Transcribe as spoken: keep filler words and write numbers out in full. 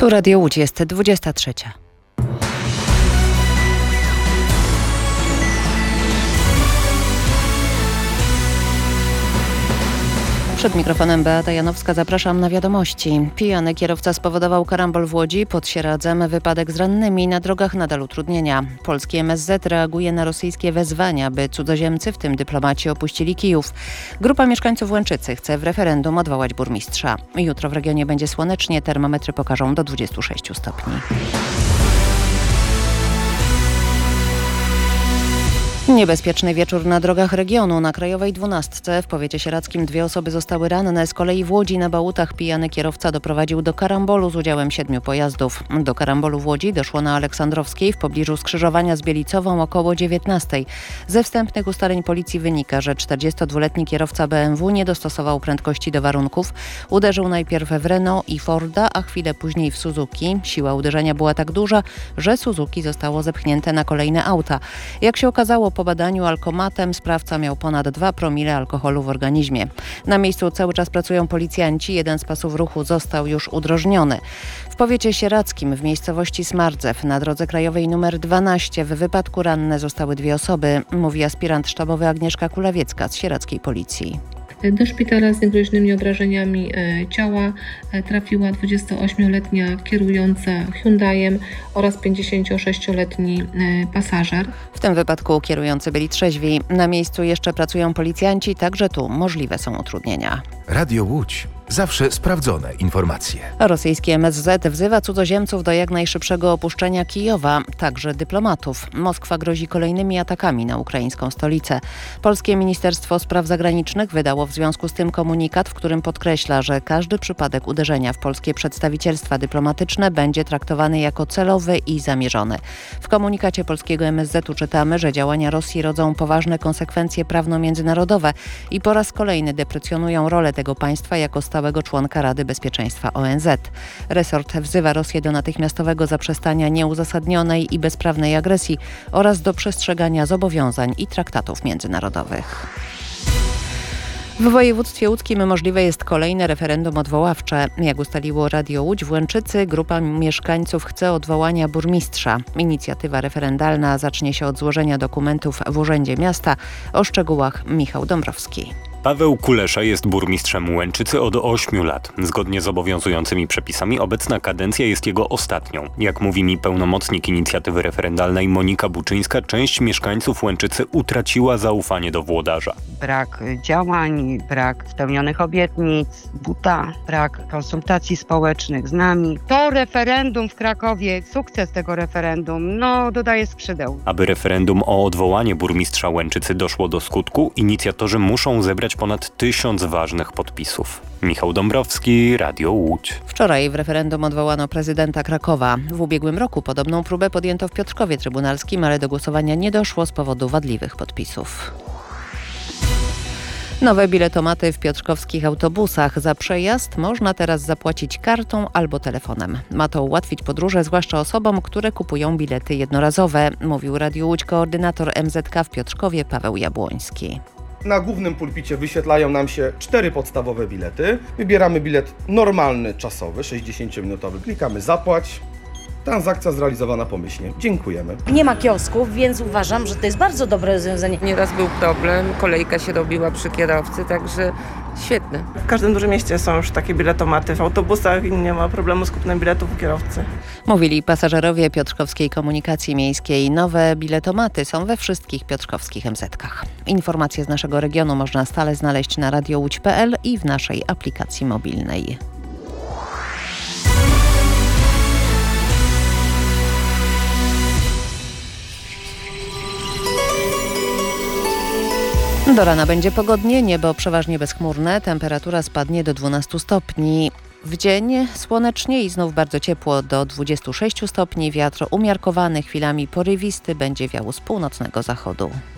Tu Radio Łódź, jest dwudziesta trzecia. Przed mikrofonem Beata Janowska, zapraszam na wiadomości. Pijany kierowca spowodował karambol w Łodzi, pod Sieradzem wypadek z rannymi, na drogach nadal utrudnienia. Polski M S Z reaguje na rosyjskie wezwania, by cudzoziemcy, w tym dyplomaci, opuścili Kijów. Grupa mieszkańców Łęczycy chce w referendum odwołać burmistrza. Jutro w regionie będzie słonecznie, termometry pokażą do dwudziestu sześciu stopni. Niebezpieczny wieczór na drogach regionu. Na Krajowej dwunastce w powiecie sieradzkim dwie osoby zostały ranne. Z kolei w Łodzi na Bałutach pijany kierowca doprowadził do karambolu z udziałem siedmiu pojazdów. Do karambolu w Łodzi doszło na Aleksandrowskiej w pobliżu skrzyżowania z Bielicową około dziewiętnastej. Ze wstępnych ustaleń policji wynika, że czterdziestodwuletni kierowca B M W nie dostosował prędkości do warunków. Uderzył najpierw w Renault i Forda, a chwilę później w Suzuki. Siła uderzenia była tak duża, że Suzuki zostało zepchnięte na kolejne auta. Jak się okazało, po badaniu alkomatem sprawca miał ponad dwa promile alkoholu w organizmie. Na miejscu cały czas pracują policjanci. Jeden z pasów ruchu został już udrożniony. W powiecie sieradzkim w miejscowości Smardzew na drodze krajowej numer dwanaście w wypadku ranne zostały dwie osoby, mówi aspirant sztabowy Agnieszka Kulawiecka z sieradzkiej policji. Do szpitala z niegroźnymi obrażeniami ciała trafiła dwudziestoośmioletnia kierująca Hyundaiem oraz pięćdziesięciosześcioletni pasażer. W tym wypadku kierujący byli trzeźwi. Na miejscu jeszcze pracują policjanci, także tu możliwe są utrudnienia. Radio Łódź. Zawsze sprawdzone informacje. Rosyjski M S Z wzywa cudzoziemców do jak najszybszego opuszczenia Kijowa, także dyplomatów. Moskwa grozi kolejnymi atakami na ukraińską stolicę. Polskie Ministerstwo Spraw Zagranicznych wydało w związku z tym komunikat, w którym podkreśla, że każdy przypadek uderzenia w polskie przedstawicielstwa dyplomatyczne będzie traktowany jako celowy i zamierzony. W komunikacie polskiego M S Z-u czytamy, że działania Rosji rodzą poważne konsekwencje prawno-międzynarodowe i po raz kolejny deprecjonują rolę tego państwa jako stałego członka Rady Bezpieczeństwa O N Z. Resort wzywa Rosję do natychmiastowego zaprzestania nieuzasadnionej i bezprawnej agresji oraz do przestrzegania zobowiązań i traktatów międzynarodowych. W województwie łódzkim możliwe jest kolejne referendum odwoławcze. Jak ustaliło Radio Łódź w Łęczycy, grupa mieszkańców chce odwołania burmistrza. Inicjatywa referendalna zacznie się od złożenia dokumentów w Urzędzie Miasta. O szczegółach Michał Dąbrowski. Paweł Kulesza jest burmistrzem Łęczycy od ośmiu lat. Zgodnie z obowiązującymi przepisami obecna kadencja jest jego ostatnią. Jak mówi mi pełnomocnik inicjatywy referendalnej Monika Buczyńska, część mieszkańców Łęczycy utraciła zaufanie do włodarza. Brak działań, brak spełnionych obietnic, buta, brak konsultacji społecznych z nami. To referendum w Krakowie, sukces tego referendum, no dodaje skrzydeł. Aby referendum o odwołanie burmistrza Łęczycy doszło do skutku, inicjatorzy muszą zebrać ponad tysiąc ważnych podpisów. Michał Dąbrowski, Radio Łódź. Wczoraj w referendum odwołano prezydenta Krakowa. W ubiegłym roku podobną próbę podjęto w Piotrkowie Trybunalskim, ale do głosowania nie doszło z powodu wadliwych podpisów. Nowe biletomaty w piotrkowskich autobusach. Za przejazd można teraz zapłacić kartą albo telefonem. Ma to ułatwić podróże, zwłaszcza osobom, które kupują bilety jednorazowe, mówił Radio Łódź koordynator M Z K w Piotrkowie Paweł Jabłoński. Na głównym pulpicie wyświetlają nam się cztery podstawowe bilety. Wybieramy bilet normalny, czasowy, sześćdziesięciominutowy. Klikamy zapłać. Transakcja zrealizowana pomyślnie. Dziękujemy. Nie ma kiosków, więc uważam, że to jest bardzo dobre rozwiązanie. Nieraz był problem, kolejka się robiła przy kierowcy, także świetne. W każdym dużym mieście są już takie biletomaty w autobusach i nie ma problemu z kupnem biletów u kierowcy. Mówili pasażerowie Piotrkowskiej Komunikacji Miejskiej. Nowe biletomaty są we wszystkich piotrkowskich em zet kach. Informacje z naszego regionu można stale znaleźć na radio łódź kropka pe el i w naszej aplikacji mobilnej. Do rana będzie pogodnie, niebo przeważnie bezchmurne, temperatura spadnie do dwunastu stopni. W dzień słonecznie i znów bardzo ciepło do dwudziestu sześciu stopni, wiatr umiarkowany, chwilami porywisty, będzie wiał z północnego zachodu.